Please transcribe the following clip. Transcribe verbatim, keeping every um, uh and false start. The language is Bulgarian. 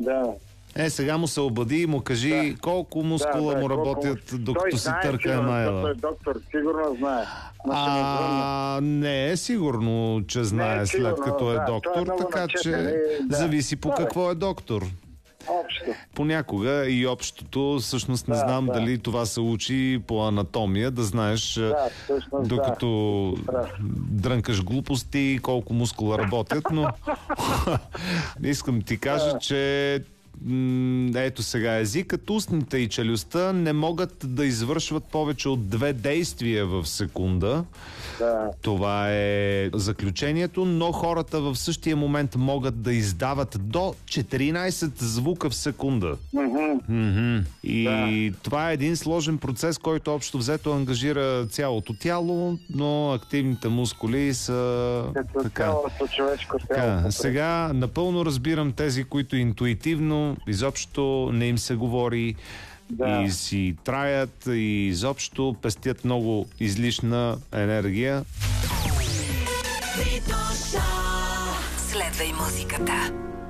Да. Е, сега му се обади и му кажи Да. колко мускула Да, да, му колко работят, му- докато Той си знае, търка сигурно, една защото ела. е доктор, сигурно знае. Но ще ме звънне. А, не е сигурно, че знае е след сигурно, като е да. Той е доктор, много така начетен, че е, да. зависи по Да, бе. какво е доктор. Общо. Понякога и общото, всъщност не Да, знам да. дали това се учи по анатомия, да знаеш, Да, всъщност, докато да. дрънкаш глупости, колко мускула работят, но искам ти кажа, Да. че м, ето сега езикът, устните и челюстта не могат да извършват повече от две действия в секунда. Да. Това е заключението, но хората в същия момент могат да издават до четиринайсет звука в секунда. Мгм. Мгм. И Да. това е един сложен процес, който общо взето ангажира цялото тяло, но активните мускули са Като така. цялото човешко Така, тяло. сега напълно разбирам тези, които интуитивно изобщо не им се говори Да. и си траят и изобщо пестят много излишна енергия. Следвай музиката.